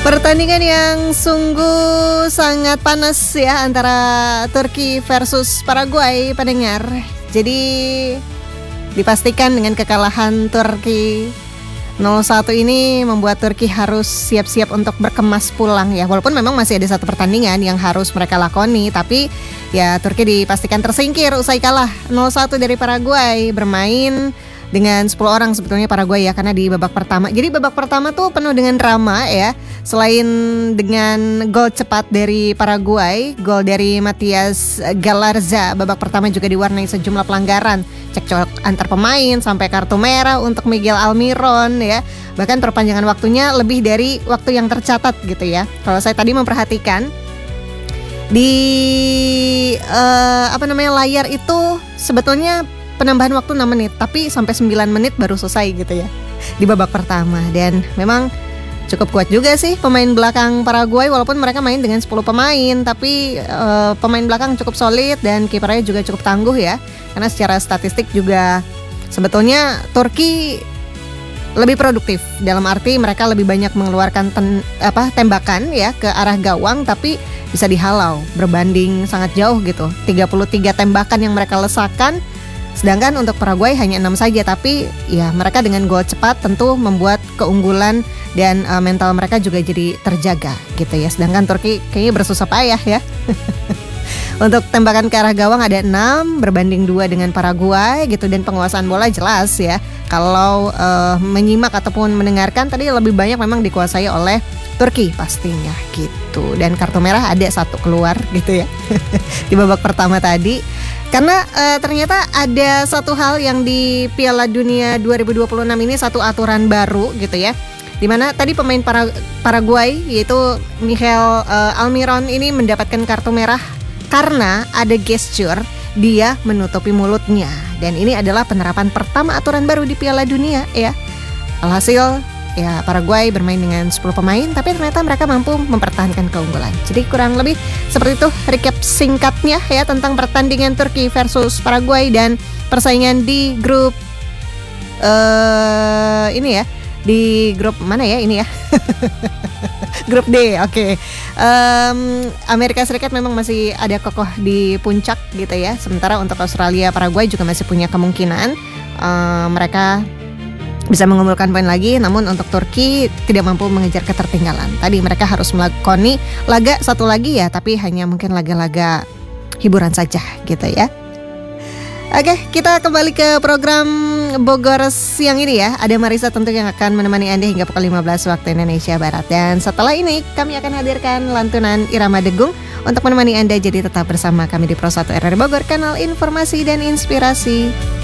Pertandingan yang sungguh sangat panas ya antara Turki versus Paraguay pendengar. Jadi dipastikan dengan kekalahan Turki 0-1 ini membuat Turki harus siap-siap untuk berkemas pulang ya. Walaupun memang masih ada satu pertandingan yang harus mereka lakoni, tapi ya Turki dipastikan tersingkir usai kalah 0-1 dari Paraguay, bermain dengan 10 orang sebetulnya Paraguay ya, karena di babak pertama. Jadi babak pertama tuh penuh dengan drama ya. Selain dengan gol cepat dari Paraguay, gol dari Matias Galarza babak pertama juga diwarnai sejumlah pelanggaran, cekcok antar pemain sampai kartu merah untuk Miguel Almiron ya. Bahkan perpanjangan waktunya lebih dari waktu yang tercatat gitu ya. Kalau saya tadi memperhatikan di layar itu sebetulnya penambahan waktu 6 menit, tapi sampai 9 menit baru selesai gitu ya di babak pertama. Dan memang cukup kuat juga sih pemain belakang Paraguay, walaupun mereka main dengan 10 pemain, tapi pemain belakang cukup solid dan kipernya juga cukup tangguh ya. Karena secara statistik juga sebetulnya Turki lebih produktif, dalam arti mereka lebih banyak mengeluarkan tembakan ya ke arah gawang, tapi bisa dihalau berbanding sangat jauh gitu. 33 tembakan yang mereka lesakkan, sedangkan untuk Paraguay hanya 6 saja. Tapi ya mereka dengan gol cepat tentu membuat keunggulan dan mental mereka juga jadi terjaga gitu ya. Sedangkan Turki kayaknya bersusah payah ya. Untuk tembakan ke arah gawang ada 6 berbanding 2 dengan Paraguay gitu. Dan penguasaan bola jelas ya, kalau menyimak ataupun mendengarkan tadi lebih banyak memang dikuasai oleh Turki pastinya gitu. Dan kartu merah ada 1 keluar gitu ya di babak pertama tadi. Karena ternyata ada satu hal yang di Piala Dunia 2026 ini, satu aturan baru gitu ya, dimana tadi pemain Paraguay yaitu Miguel Almiron ini mendapatkan kartu merah karena ada gesture dia menutupi mulutnya. Dan ini adalah penerapan pertama aturan baru di Piala Dunia ya. Alhasil ya Paraguay bermain dengan 10 pemain, tapi ternyata mereka mampu mempertahankan keunggulan. Jadi kurang lebih seperti itu recap singkatnya ya tentang pertandingan Turki versus Paraguay dan persaingan di grup ini ya. Di grup mana ya ini ya? Grup D, oke. Amerika Serikat memang masih ada kokoh di puncak gitu ya. Sementara untuk Australia, Paraguay juga masih punya kemungkinan mereka bisa mengumpulkan poin lagi. Namun untuk Turki tidak mampu mengejar ketertinggalan. Tadi mereka harus melakoni laga satu lagi ya, tapi hanya mungkin laga-laga hiburan saja gitu ya. Oke, kita kembali ke program Bogor siang ini ya. Ada Marisa tentu yang akan menemani Anda hingga pukul 15 waktu Indonesia Barat. Dan setelah ini kami akan hadirkan lantunan Irama Degung untuk menemani Anda. Jadi tetap bersama kami di Pro 1 RRI Bogor, kanal informasi dan inspirasi.